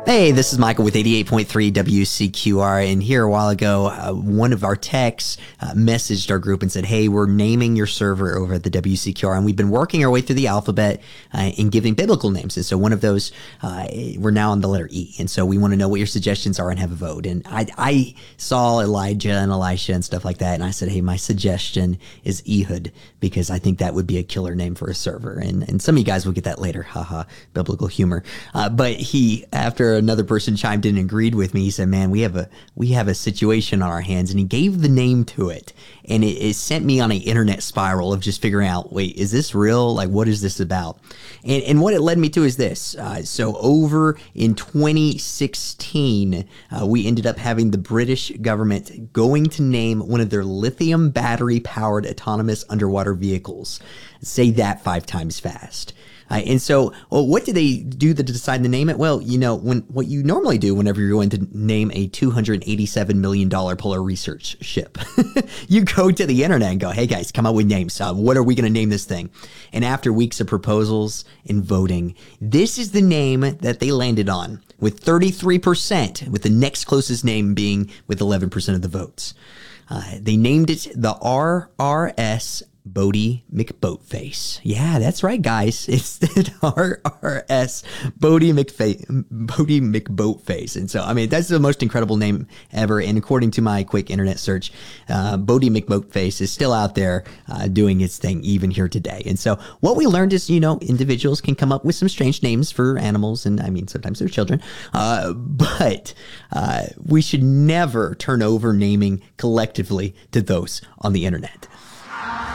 Hey, this is Michael with 88.3 WCQR, and here a while ago, one of our techs messaged our group and said, hey, we're naming your server over at the WCQR, and we've been working our way through the alphabet and giving biblical names, and so one of those, we're now on the letter E, and so we want to know what your suggestions are and have a vote. And I saw Elijah and Elisha and stuff like that, and I said, hey, my suggestion is Ehud, because I think that would be a killer name for a server, and some of you guys will get that later, haha, biblical humor. But after another person chimed in and agreed with me, he said, man, we have a situation on our hands, and he gave the name to it, and it sent me on an internet spiral of just figuring out, wait, is this real? Like, what is this about? And what it led me to is this. So over in 2016, we ended up having the British government going to name one of their lithium battery powered autonomous underwater vehicles. Say that 5 times fast. And so, what did they do to decide to name it? Well, what you normally do whenever you're going to name a $287 million polar research ship, you go to the internet and go, hey guys, come up with names. What are we going to name this thing? And after weeks of proposals and voting, this is the name that they landed on, with 33%, with the next closest name being with 11% of the votes. They named it the RRS Boaty McBoatface. Yeah, that's right, guys. It's the RRS Boaty McBoatface. And so, I mean, that's the most incredible name ever. And according to my quick internet search, Boaty McBoatface is still out there doing its thing even here today. And so what we learned is, individuals can come up with some strange names for animals. And I mean, sometimes they're children. But we should never turn over naming collectively to those on the internet.